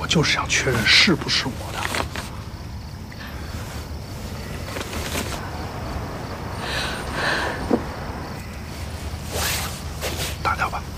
我就是想确认是不是我的。打掉吧。